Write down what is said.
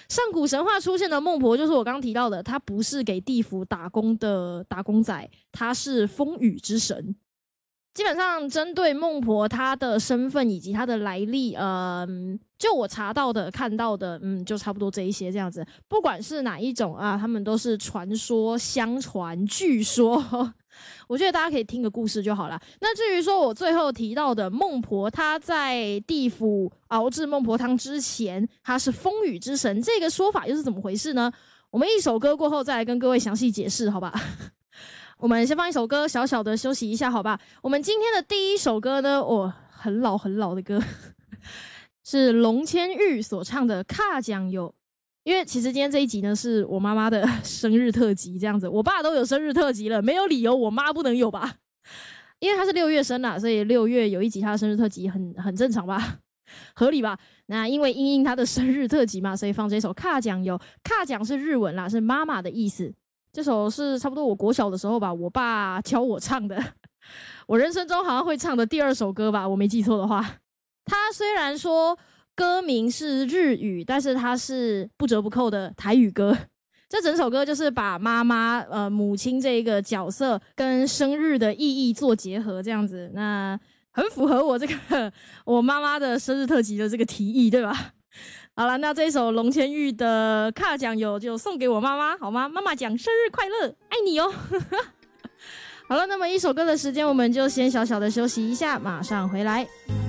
上古神话出现的孟婆，就是我刚刚提到的，她不是给地府打工的打工仔，她是风雨之神。基本上针对孟婆她的身份以及她的来历，就我查到的看到的，就差不多这一些这样子。不管是哪一种啊，他们都是传说、相传、据说。我觉得大家可以听个故事就好了。那至于说我最后提到的孟婆，她在地府熬制孟婆汤之前，她是风雨之神，这个说法又是怎么回事呢？我们一首歌过后再来跟各位详细解释，好吧？我们先放一首歌，小小的休息一下，好吧？我们今天的第一首歌呢，很老很老的歌，是龙千玉所唱的《卡酱油》。因为其实今天这一集呢，是我妈妈的生日特辑，这样子，我爸都有生日特辑了，没有理由我妈不能有吧？因为她是6月生啦，所以6月有一集她的生日特辑很正常吧？合理吧？那因为因她的生日特辑嘛，所以放这首《卡酱油》。卡酱是日文啦，是妈妈的意思。这首是差不多我国小的时候吧，我爸教我唱的，我人生中好像会唱的第2首歌吧，我没记错的话。它虽然说歌名是日语，但是它是不折不扣的台语歌。这整首歌就是把妈妈母亲这一个角色跟生日的意义做结合，这样子，那很符合我这个我妈妈的生日特辑的这个提议，对吧？好了，那这一首龙千玉的《卡酱油》就送给我妈妈，好吗？妈妈讲生日快乐，爱你哦。好了，那么一首歌的时间，我们就先小小的休息一下，马上回来。